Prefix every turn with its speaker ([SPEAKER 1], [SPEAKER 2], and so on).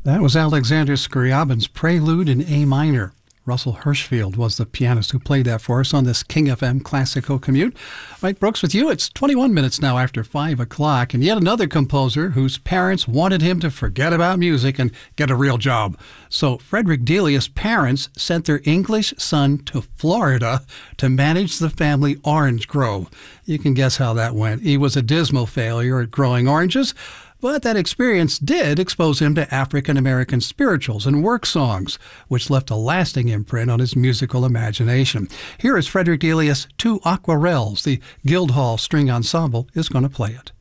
[SPEAKER 1] That was Alexander Scriabin's Prelude in A minor. Russell Hirschfield was the pianist who played that for us on this King FM Classical Commute. Mike Brooks with you. It's 21 minutes now after 5 o'clock, and yet another composer whose parents wanted him to forget about music and get a real job. So Frederick Delius' parents sent their English son to Florida to manage the family orange grove. You can guess how that went. He was a dismal failure at growing oranges, but that experience did expose him to African-American spirituals and work songs, which left a lasting imprint on his musical imagination. Here is Frederick Delius' Two Aquarelles. The Guildhall String Ensemble is going to play it.